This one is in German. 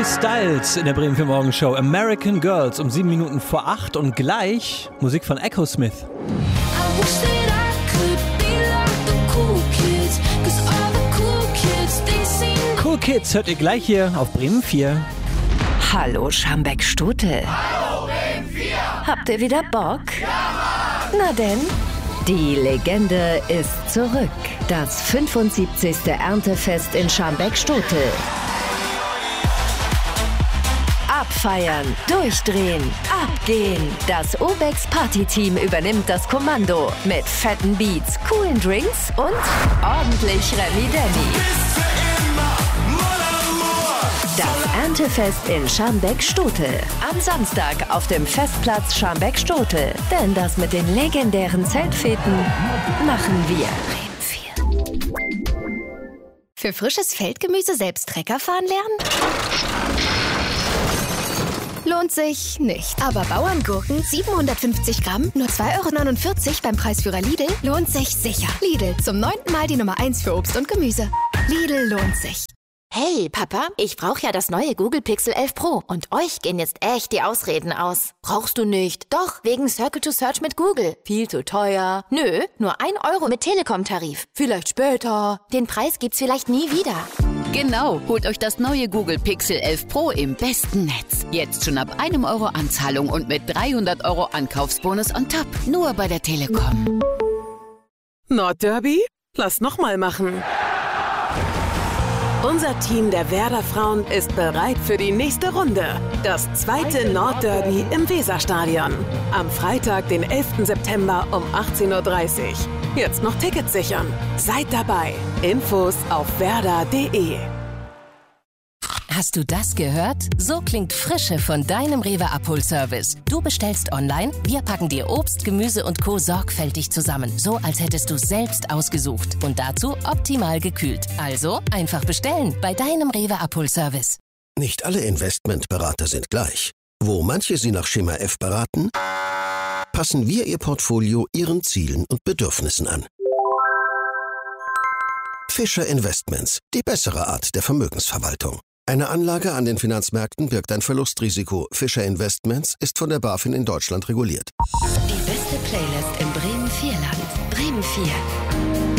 Harry Styles in der Bremen 4 Morgenshow. American Girls um 7 Minuten vor 8 und gleich Musik von Echo Smith. Cool Kids hört ihr gleich hier auf Bremen 4. Hallo Schambeck-Stute. Hallo Bremen 4. Habt ihr wieder Bock? Ja, Mann. Na denn? Die Legende ist zurück. Das 75. Erntefest in Schambeck-Stute. Abfeiern, durchdrehen, abgehen. Das Obex Party-Team übernimmt das Kommando mit fetten Beats, coolen Drinks und ordentlich Remi-Demi. Das Erntefest in Schambeck-Stute. Am Samstag auf dem Festplatz Schambeck-Stute. Denn das mit den legendären Zeltfeten machen wir. Für frisches Feldgemüse selbst Trecker fahren lernen? Lohnt sich nicht. Aber Bauerngurken, 750 Gramm, nur 2,49 € beim Preisführer Lidl, lohnt sich sicher. Lidl, zum 9. Mal die Nummer 1 für Obst und Gemüse. Lidl lohnt sich. Hey, Papa, ich brauche ja das neue Google Pixel 11 Pro. Und euch gehen jetzt echt die Ausreden aus. Brauchst du nicht. Doch, wegen Circle to Search mit Google. Viel zu teuer. Nö, nur 1 € mit Telekom-Tarif. Vielleicht später. Den Preis gibt's vielleicht nie wieder. Genau, holt euch das neue Google Pixel 11 Pro im besten Netz. Jetzt schon ab 1 € Anzahlung und mit 300 € Ankaufsbonus on top. Nur bei der Telekom. Nordderby? Lass nochmal machen. Unser Team der Werder Frauen ist bereit für die nächste Runde. Das zweite Nordderby im Weserstadion. Am Freitag, den 11. September um 18:30 Uhr. Jetzt noch Tickets sichern. Seid dabei. Infos auf werder.de. Hast du das gehört? So klingt Frische von deinem Rewe-Abholservice. Du bestellst online, wir packen dir Obst, Gemüse und Co. sorgfältig zusammen. So, als hättest du selbst ausgesucht. Und dazu optimal gekühlt. Also einfach bestellen bei deinem Rewe-Abholservice. Nicht alle Investmentberater sind gleich. Wo manche Sie nach Schema F beraten, passen wir Ihr Portfolio Ihren Zielen und Bedürfnissen an. Fischer Investments, die bessere Art der Vermögensverwaltung. Eine Anlage an den Finanzmärkten birgt ein Verlustrisiko. Fischer Investments ist von der BaFin in Deutschland reguliert. Die beste Playlist im Bremen 4 Land. Bremen 4.